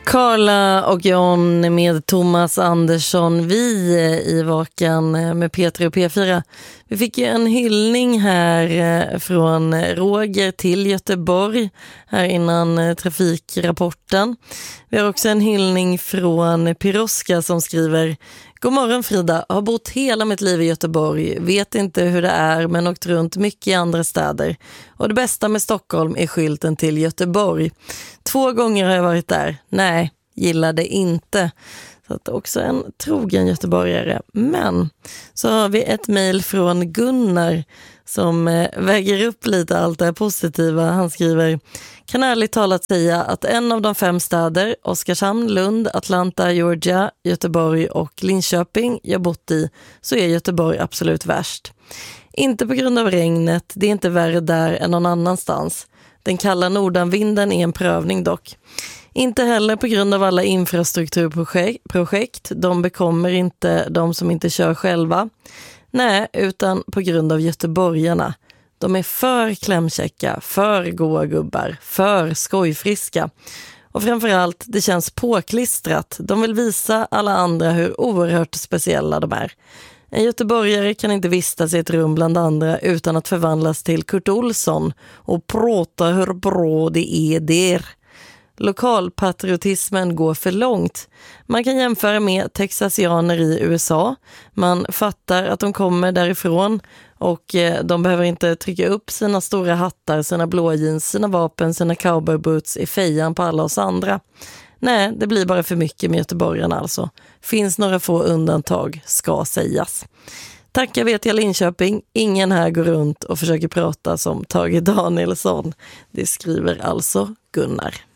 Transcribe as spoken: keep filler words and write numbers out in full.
Carla och John med Thomas Andersson, vi i Vakan med Peter och P fyra. Vi fick ju en hyllning här från Roger till Göteborg här innan trafikrapporten. Vi har också en hyllning från Piroska som skriver: God morgon Frida, har bott hela mitt liv i Göteborg, vet inte hur det är men åkt runt mycket i andra städer. Och det bästa med Stockholm är skylten till Göteborg. Två gånger har jag varit där, nej, gillade inte. Så att också en trogen göteborgare. Men så har vi ett mejl från Gunnar som eh, väger upp lite allt det här positiva. Han skriver: kan ärligt talat säga att en av de fem städer, Oskarshamn, Lund, Atlanta, Georgia, Göteborg och Linköping jag bott i, så är Göteborg absolut värst. Inte på grund av regnet, det är inte värre där än någon annanstans. Den kalla nordanvinden är en prövning dock. Inte heller på grund av alla infrastrukturprojekt, projekt. De bekommer inte de som inte kör själva. Nej, utan på grund av göteborgarna. De är för klämkäcka, för goa gubbar, för skojfriska. Och framförallt, det känns påklistrat. De vill visa alla andra hur oerhört speciella de är. En göteborgare kan inte vistas i ett rum bland andra utan att förvandlas till Kurt Olsson och prata hur bra det är där. Lokalpatriotismen går för långt. Man kan jämföra med texasianer i U S A. Man fattar att de kommer därifrån och de behöver inte trycka upp sina stora hattar, sina blå jeans, sina vapen, sina cowboyboots i fejan på alla oss andra. Nej, det blir bara för mycket med göteborgarna alltså. Finns några få undantag, ska sägas. Tackar vet jag Linköping, ingen här går runt och försöker prata som Tage Danielsson. Det skriver alltså Gunnar.